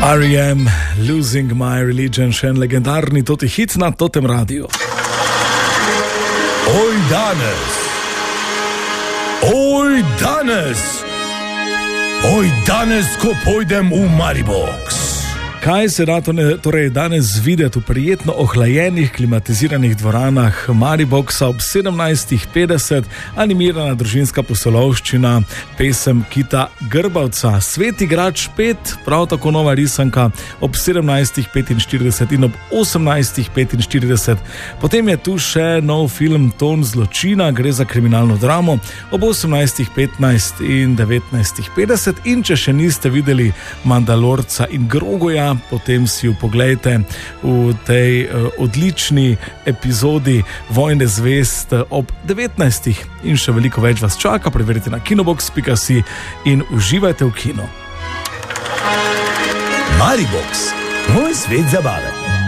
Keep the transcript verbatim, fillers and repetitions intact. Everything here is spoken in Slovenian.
R E M, Losing My Religion, še en legendarni toti hit na totem radiju. Oj danes, oj danes, oj danes, ko pojdem v Maribox. Kaj se da torej danes videti v prijetno ohlajenih, klimatiziranih dvoranah Mariboxa ob sedemnajstih petdeset, animirana družinska pustolovščina, pesem Kita Grbavca, Sveti grad Špet, prav tako nova risanka ob sedemnajstih petinštirideset in ob osemnajstih petinštirideset. Potem je tu še nov film Ton zločina, gre za kriminalno dramo ob osemnajstih petnajst in devetnajstih petdeset. In če še niste videli Mandalorca in Grogoja, potem si jo poglejte v tej uh, odlični epizodi Vojne zvezd ob devetnajstih. In še veliko več vas čaka, preverite na kinobox pika si in uživajte v kino. Maribox, moj svet zabave.